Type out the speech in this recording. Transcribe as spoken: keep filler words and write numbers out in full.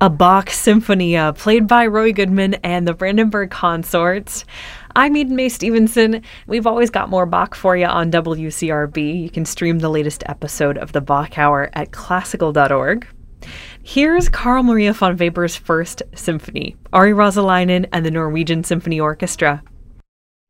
A Bach Symphonia, played by Roy Goodman and the Brandenburg Consorts. I'm Eden Mae Stevenson. We've always got more Bach for you on W C R B. You can stream the latest episode of the Bach Hour at classical dot org. Here's Carl Maria von Weber's First Symphony, Ari Rosalainen and the Norwegian Symphony Orchestra.